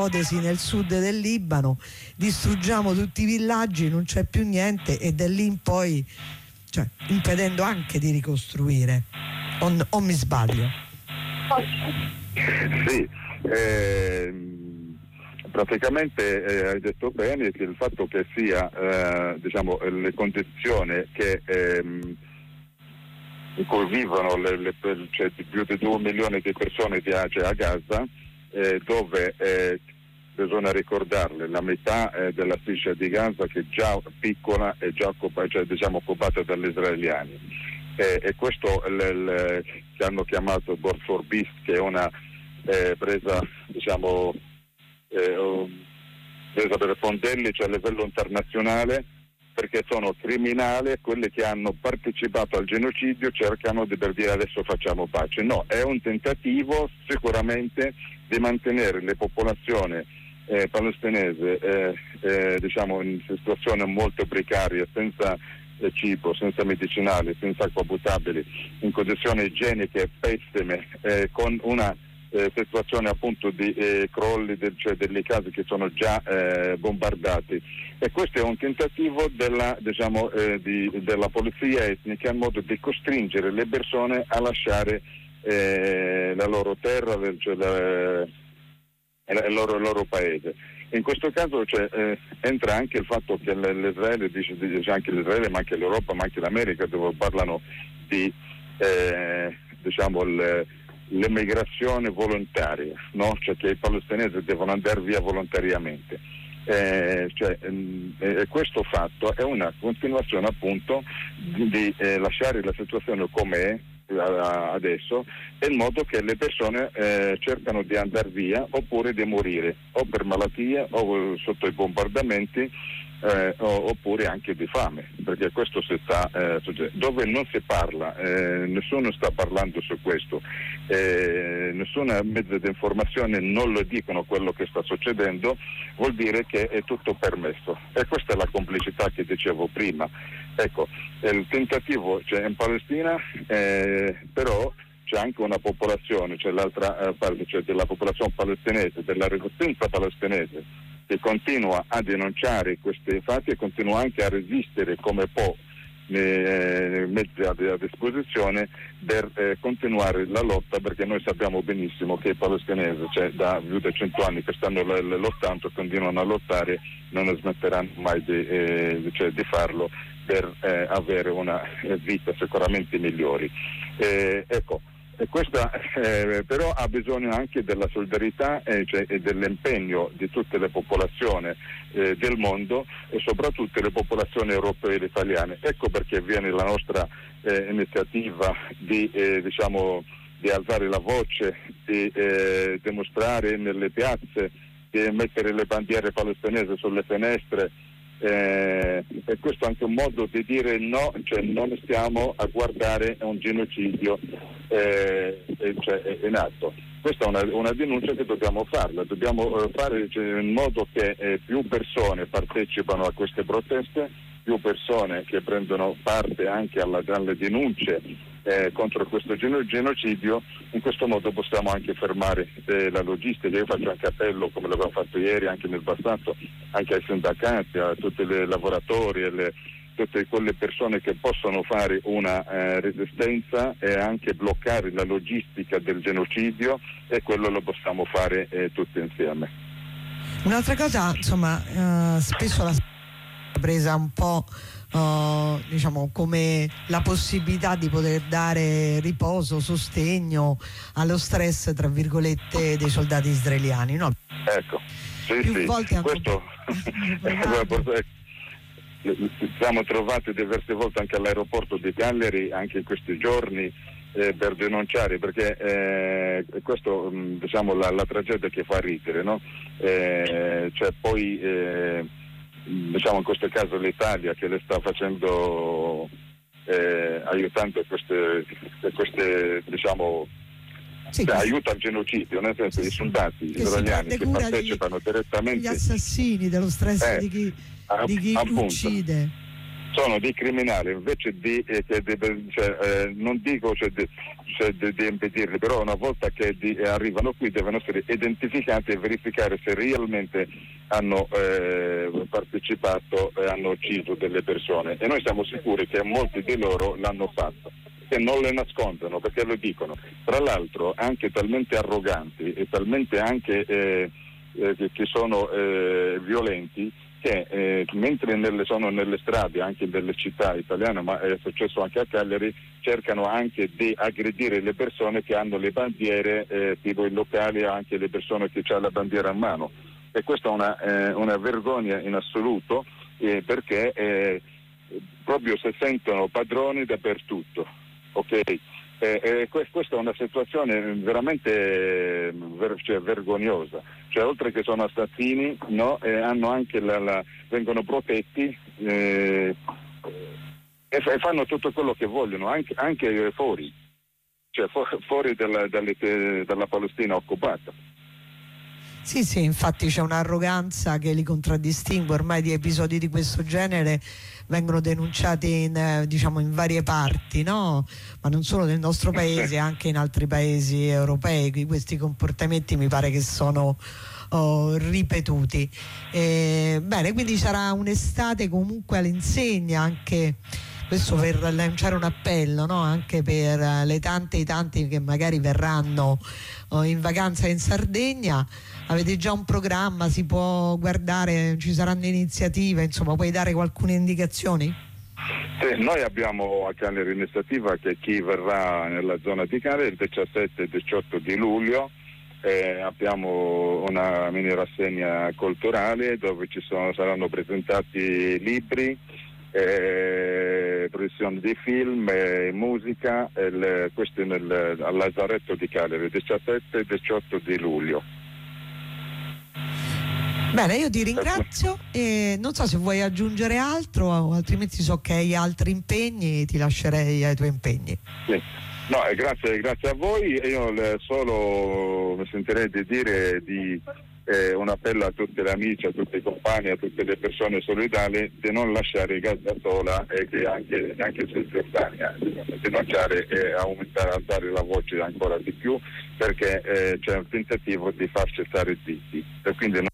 ipotesi nel sud del Libano, distruggiamo tutti i villaggi, non c'è più niente, e da lì in poi, cioè, impedendo anche di ricostruire, o mi sbaglio? Sì, praticamente hai detto bene che il fatto che sia diciamo le condizioni che in cui vivono cioè, più di 2 milioni di persone a Gaza, dove bisogna ricordarle la metà della striscia di Gaza, che è già piccola, è già occupata dagli israeliani, e questo che hanno chiamato Born for Beast, che è una presa diciamo presa per fondelli, cioè a livello internazionale, perché sono criminali quelli che hanno partecipato al genocidio, cercano di per dire adesso facciamo pace. No, è un tentativo sicuramente di mantenere le popolazioni palestinese diciamo in situazione molto precaria, senza cibo, senza medicinali, senza acqua potabile, in condizioni igieniche pessime, con una situazione appunto di crolli cioè delle case che sono già bombardate, e questo è un tentativo della polizia etnica, in modo di costringere le persone a lasciare la loro terra, cioè il loro paese. In questo caso entra anche il fatto che l'Israele, dice anche l'Israele, ma anche l'Europa, ma anche l'America, dove parlano di l'emigrazione volontaria, no? Cioè che i palestinesi devono andare via volontariamente. Questo fatto è una continuazione appunto di lasciare la situazione com'è adesso, in modo che le persone cercano di andare via oppure di morire o per malattie o sotto i bombardamenti, oppure anche di fame, perché questo si sta dove non si parla, nessuno sta parlando su questo, nessuna mezzo di informazione non lo dicono quello che sta succedendo, vuol dire che è tutto permesso, e questa è la complicità che dicevo prima. Ecco, il tentativo c'è in Palestina, però c'è anche una popolazione, c'è l'altra parte, cioè della popolazione palestinese, della resistenza palestinese, che continua a denunciare questi fatti e continua anche a resistere come può nei mezzi a disposizione per continuare la lotta, perché noi sappiamo benissimo che i palestinesi, cioè da più di 100 anni che stanno lottando, continuano a lottare, non smetteranno mai di farlo per avere una vita sicuramente migliori. Ecco. E questa però ha bisogno anche della solidarietà e dell'impegno di tutte le popolazioni del mondo, e soprattutto le popolazioni europee ed italiane. Ecco perché viene la nostra iniziativa di alzare la voce, di dimostrare nelle piazze, di mettere le bandiere palestinesi sulle finestre. E questo è anche un modo di dire no, cioè non stiamo a guardare un genocidio in atto. Questa è una denuncia che dobbiamo farla, dobbiamo fare in modo che più persone partecipano a queste proteste, più persone che prendono parte anche alle denunce contro questo genocidio. In questo modo possiamo anche fermare la logistica. Io faccio anche appello, come l'abbiamo fatto ieri, anche nel passato, anche ai sindacati, a tutti i lavoratori, tutte quelle persone che possono fare una resistenza e anche bloccare la logistica del genocidio, e quello lo possiamo fare tutti insieme. Un'altra cosa, insomma, spesso la presa un po' come la possibilità di poter dare riposo, sostegno allo stress, tra virgolette, dei soldati israeliani, no? Ecco, sì, questo siamo trovati diverse volte anche all'aeroporto di Cagliari, anche in questi giorni, per denunciare, perché questo la tragedia che fa ridere, no? In questo caso l'Italia che le sta facendo aiutando queste aiuta al genocidio, nel senso i soldati israeliani che partecipano direttamente, gli assassini dello stress di chi uccide. sono dei criminali, invece non dico di impedirli, però una volta che arrivano qui devono essere identificati e verificare se realmente hanno partecipato e hanno ucciso delle persone, e noi siamo sicuri che molti di loro l'hanno fatto, che non le nascondono perché lo dicono, tra l'altro anche talmente arroganti e talmente anche che sono violenti, che mentre sono nelle strade anche delle città italiane, ma è successo anche a Cagliari, cercano anche di aggredire le persone che hanno le bandiere, tipo i locali, anche le persone che hanno la bandiera in mano, e questa è una vergogna in assoluto, perché proprio si sentono padroni dappertutto, ok? Questa è una situazione veramente vergognosa, cioè oltre che sono assassini, no? Hanno anche vengono protetti e fanno tutto quello che vogliono, anche fuori, cioè fuori dalla Palestina occupata. Sì, infatti c'è un'arroganza che li contraddistingue, ormai di episodi di questo genere vengono denunciati in varie parti, no? Ma non solo nel nostro paese, anche in altri paesi europei. Questi comportamenti mi pare che sono ripetuti. Bene, quindi sarà un'estate comunque all'insegna, anche questo per lanciare un appello, no? Anche per le tante e i tanti che magari verranno in vacanza in Sardegna. Avete già un programma, si può guardare, ci saranno iniziative, insomma, puoi dare alcune indicazioni? Sì, noi abbiamo a Cagliari l'iniziativa che chi verrà nella zona di Cagliari il 17 e 18 di luglio abbiamo una mini rassegna culturale dove saranno presentati libri, produzione di film, musica, questo al Lazaretto di Cagliari, 17 e 18 di luglio. Bene, io ti ringrazio e non so se vuoi aggiungere altro, o altrimenti so che hai altri impegni, ti lascerei ai tuoi impegni. Sì. No, grazie a voi. Io solo mi sentirei di dire un appello a tutti gli amici, a tutti i compagni, a tutte le persone solidali di non lasciare il gas da sola, e che anche se di lasciare alzare la voce ancora di più, perché c'è un tentativo di farci stare zitti, e quindi